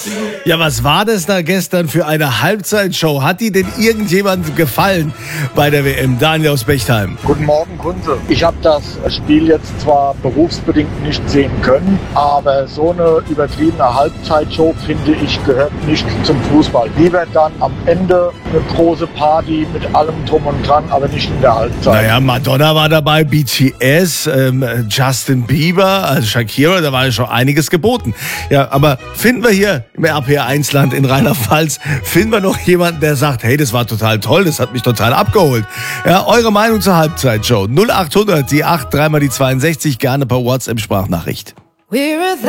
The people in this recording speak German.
Ja, was war das da gestern für eine Halbzeitshow? Hat die denn irgendjemand gefallen bei der WM? Daniel aus Bechtheim. Guten Morgen, Kunze. Ich habe das Spiel jetzt zwar berufsbedingt nicht sehen können, aber so eine übertriebene Halbzeitshow, finde ich, gehört nicht zum Fußball. Lieber dann am Ende eine große Party mit allem drum und dran, aber nicht in der Halbzeit. Naja, Madonna war dabei, BTS, Justin Bieber, also Shakira, da war ja schon einiges geboten. Ja, aber finden wir hier im RPR1-Land in Rheinland-Pfalz, finden wir noch jemanden, der sagt, hey, das war total toll, das hat mich total abgeholt. Ja, eure Meinung zur Halbzeitshow. 0800, die 8, dreimal die 62, gerne per WhatsApp-Sprachnachricht.